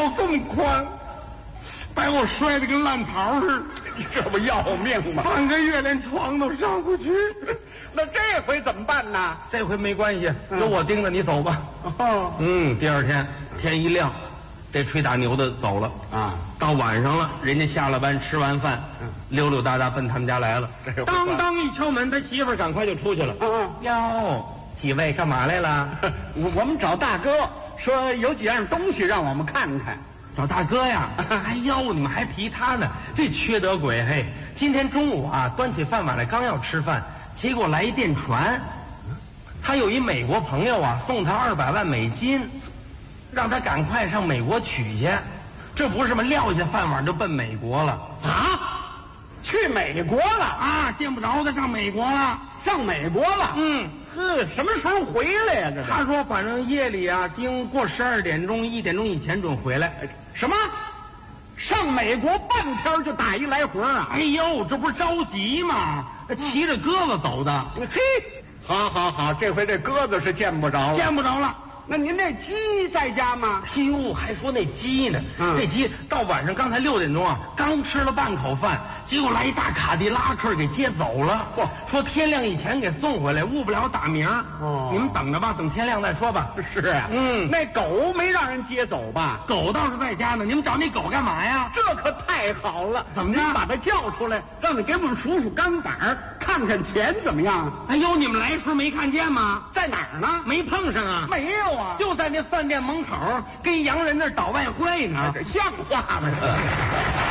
这么宽，把我摔得跟烂桃似的。 你这不要命吗？ 半个月连床都上不去。 那这回怎么办呢？ 这回没关系，有我盯着你走吧。 哦， 第二天天一亮，这吹打牛的走了啊。 到晚上了，人家下了班吃完饭，溜溜达达奔他们家来了。当当一敲门，他媳妇儿赶快就出去了。哟，几位干嘛来了？ 我们找大哥，说有几样东西让我们看看。 找大哥呀？哎呦，你们还提他呢？这缺德鬼！嘿，今天中午啊，端起饭碗来，刚要吃饭，结果来一电传，他有一美国朋友啊，送他200万美金，让他赶快上美国取去。这不是什么撂下饭碗就奔美国了啊？去美国了啊？见不着他上美国了， 上美国了。什么时候回来呀？这他说，反正夜里啊，经过12点钟、1点钟以前准回来。 什么？上美国半天就打一来回啊？ 哎呦，这不是着急吗？骑着鸽子走的。 嘿，好，这回这鸽子是见不着了。 见不着了。 那您那鸡在家吗？ 哎呦，还说那鸡呢？这鸡到晚上刚才6点钟啊，刚吃了半口饭，结果来一大卡迪拉克给接走了。说天亮以前给送回来，误不了打鸣。你们等着吧，等天亮再说吧。 是啊，那狗没让人接走吧？ 狗倒是在家呢。你们找那狗干嘛呀？ 这可太好了！ 怎么着？ 您把它叫出来，让你给我们数数钢板，看看钱怎么样？ 哎呦，你们来时没看见吗？ 在哪儿呢？ 没碰上啊？ 没有啊， 就在那饭店门口跟洋人那儿倒外汇呢。 这像话吗？